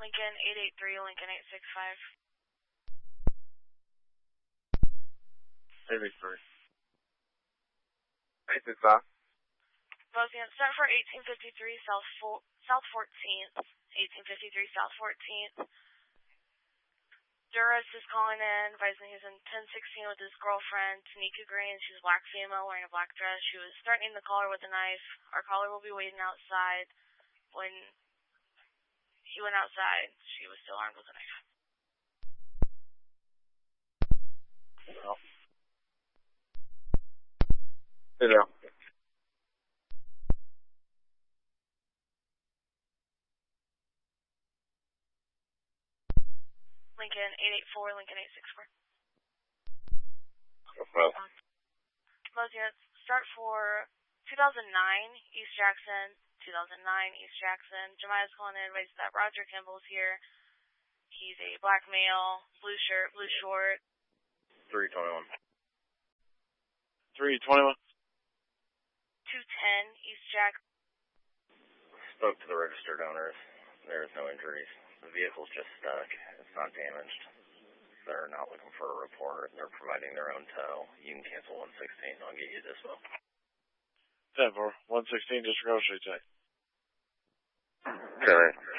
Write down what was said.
Lincoln 883, Lincoln 865. 883. 865. Bosian, start for 1853 South 14th. 1853 South 14th. Duras is calling in, advising he's in 1016 with his girlfriend, Tanika Green. She's a black female wearing a black dress. She was threatening the caller with a knife. Our caller will be waiting outside. When he went outside, she was still armed with a knife. No. Yeah. Lincoln 884, Lincoln 864. Well. Bosian, start for 2009 East Jackson. 2009 East Jackson. Jemiah's calling in, advising that Roger Kimball's here. He's a black male, blue shirt, blue short. 321. 321. 210 East Jackson. Spoke to the registered owners. There's no injuries. The vehicle's just stuck. It's not damaged. They're not looking for a report. They're providing their own tow. You can cancel 116. I'll get you this one. 10-4. 116, disregard street check. Okay.